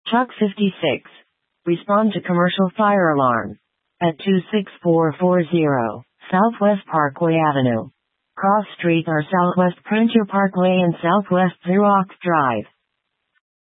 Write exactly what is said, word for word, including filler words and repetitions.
Truck fifty-six. Respond to commercial fire alarm. At two six four four zero, Southwest Parkway Avenue. Cross streets are Southwest Printer Parkway and Southwest Xerox Drive.